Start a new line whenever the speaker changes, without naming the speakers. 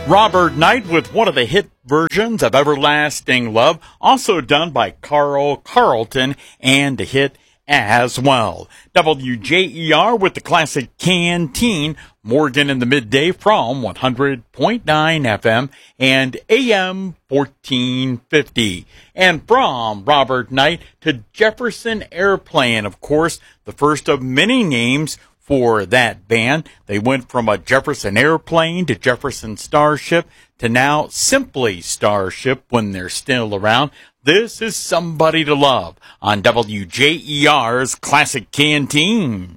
Robert Knight with one of the hit versions of Everlasting Love, also done by Carl Carlton, and a hit as well. WJER with the classic Canteen, Morgan in the midday from 100.9 FM and AM 1450. And from Robert Knight to Jefferson Airplane, of course, the first of many names for that band. They went from a Jefferson Airplane to Jefferson Starship to now simply Starship when they're still around. This is Somebody to Love on WJER's Classic Canteen.